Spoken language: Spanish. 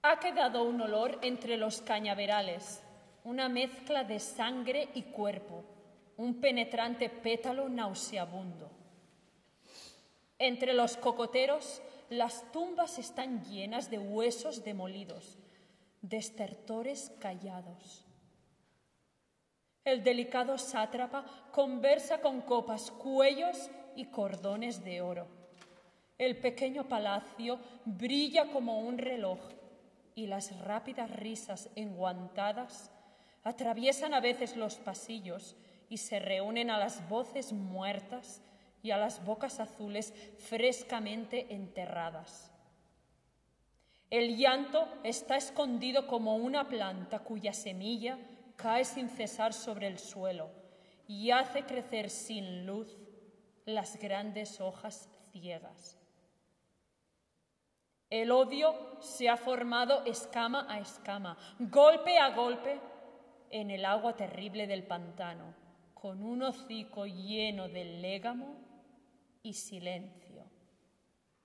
Ha quedado un olor entre los cañaverales, una mezcla de sangre y cuerpo, un penetrante pétalo nauseabundo. Entre los cocoteros, las tumbas están llenas de huesos demolidos, de estertores callados. El delicado sátrapa conversa con copas, cuellos y cordones de oro. El pequeño palacio brilla como un reloj y las rápidas risas enguantadas atraviesan a veces los pasillos y se reúnen a las voces muertas y a las bocas azules frescamente enterradas. El llanto está escondido como una planta cuya semilla cae sin cesar sobre el suelo y hace crecer sin luz las grandes hojas ciegas. El odio se ha formado escama a escama, golpe a golpe, en el agua terrible del pantano, con un hocico lleno de légamo y silencio.